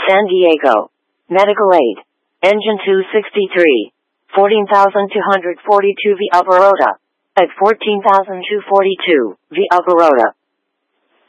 San Diego. Medical aid. Engine 263. 14,242 via Baroda. At 14,242 via Baroda.